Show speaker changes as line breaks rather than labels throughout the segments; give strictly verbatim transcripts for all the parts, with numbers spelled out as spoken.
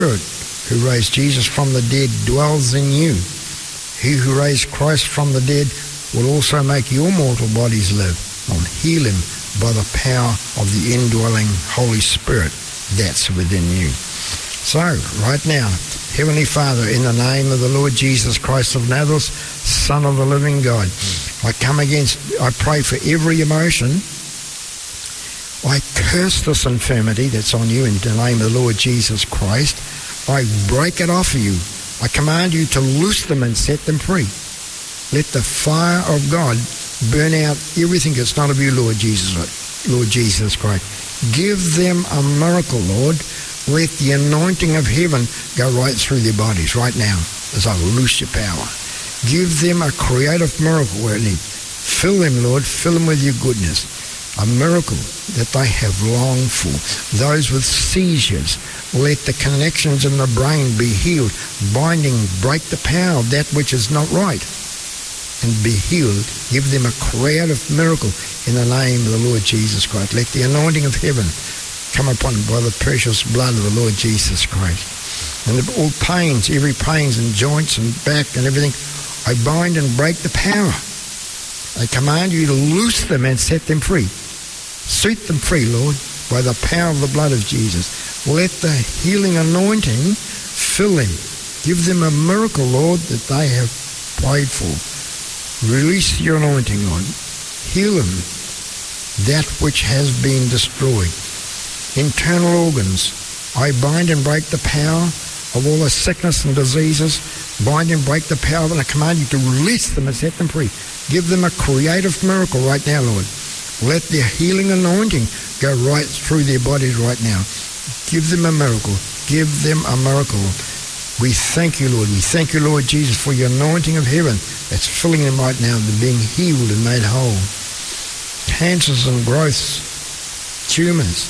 Spirit who raised Jesus from the dead dwells in you. He who raised Christ from the dead will also make your mortal bodies live and heal him by the power of the indwelling Holy Spirit that's within you. So, right now, Heavenly Father, in the name of the Lord Jesus Christ of Nazareth, Son of the living God, I come against, I pray for every emotion. I curse this infirmity that's on you in the name of the Lord Jesus Christ. I break it off of you. I command you to loose them and set them free. Let the fire of God burn out everything that's not of you, Lord Jesus, Lord Jesus Christ. Give them a miracle, Lord. Let the anointing of heaven go right through their bodies right now as I loose your power. Give them a creative miracle where it needs. Fill them, Lord. Fill them with your goodness. A miracle that they have longed for. Those with seizures, let the connections in the brain be healed. Binding, break the power of that which is not right and be healed. Give them a creative miracle in the name of the Lord Jesus Christ. Let the anointing of heaven come upon by the precious blood of the Lord Jesus Christ. And all pains, every pains in joints and back and everything, I bind and break the power. I command you to loose them and set them free. Set them free, Lord, by the power of the blood of Jesus. Let the healing anointing fill them. Give them a miracle, Lord, that they have prayed for. Release your anointing, Lord. Heal them, that which has been destroyed. Internal organs, I bind and break the power of all the sickness and diseases. Bind and break the power, and I command you to release them and set them free. Give them a creative miracle right now, Lord. Let their healing anointing go right through their bodies right now. Give them a miracle. Give them a miracle. We thank you, Lord. We thank you, Lord Jesus, for your anointing of heaven that's filling them right now. They're being healed and made whole. Cancers and growths, tumors,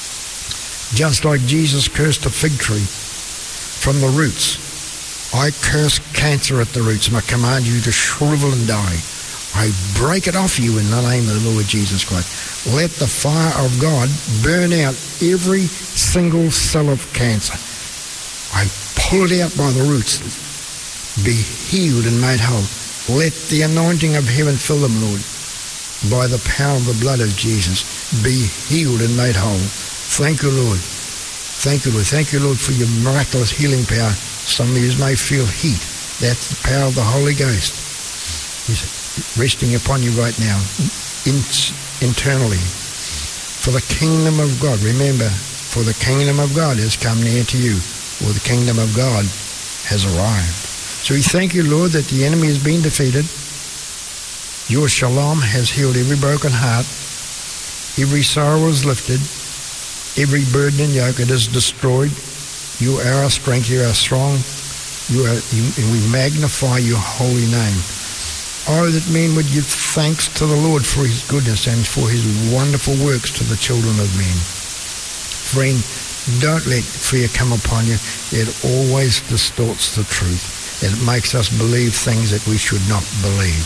just like Jesus cursed the fig tree from the roots. I curse cancer at the roots, and I command you to shrivel and die. I break it off you in the name of the Lord Jesus Christ. Let the fire of God burn out every single cell of cancer. I pull it out by the roots. Be healed and made whole. Let the anointing of heaven fill them, Lord. By the power of the blood of Jesus, be healed and made whole. Thank you, Lord. Thank you, Lord. Thank you, Lord, for your miraculous healing power. Some of you may feel heat. That's the power of the Holy Ghost. He's resting upon you right now, in, internally. For the kingdom of God, remember, for the kingdom of God has come near to you, or the kingdom of God has arrived. So we thank you, Lord, that the enemy has been defeated. Your shalom has healed every broken heart. Every sorrow is lifted. Every burden and yoke, it is destroyed. You are our strength. You are strong. You are, you, and we magnify your holy name. Oh, that men would give thanks to the Lord for his goodness and for his wonderful works to the children of men. Friend, don't let fear come upon you. It always distorts the truth. It makes us believe things that we should not believe.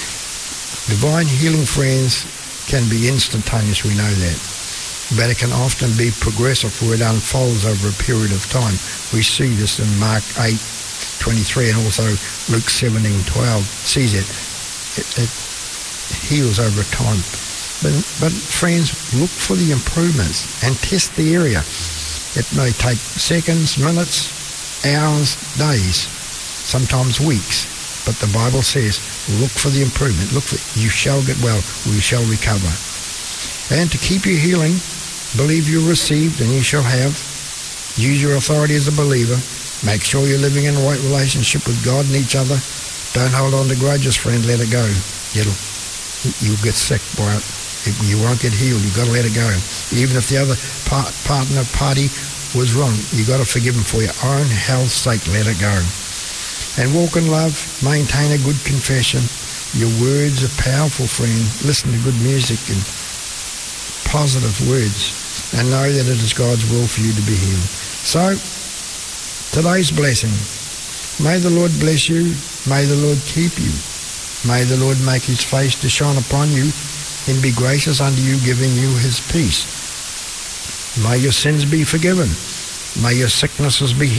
Divine healing, friends, can be instantaneous, we know that. But it can often be progressive where it unfolds over a period of time. We see this in Mark eight twenty-three and also Luke seventeen twelve. Sees it. It, it heals over time. But, but friends, look for the improvements and test the area. It may take seconds, minutes, hours, days, sometimes weeks. But the Bible says, look for the improvement. Look for, you shall get well, or you shall recover. And to keep your healing, believe you received and you shall have. Use your authority as a believer. Make sure you're living in a right relationship with God and each other. Don't hold on to grudges, friend. Let it go. It'll, you'll get sick by it. You won't get healed. You've got to let it go. Even if the other part, partner party was wrong, you've got to forgive them for your own health's sake. Let it go. And walk in love. Maintain a good confession. Your words are powerful, friend. Listen to good music and positive words, and know that it is God's will for you to be healed. So, today's blessing. May the Lord bless you. May the Lord keep you. May the Lord make his face to shine upon you and be gracious unto you, giving you his peace. May your sins be forgiven. May your sicknesses be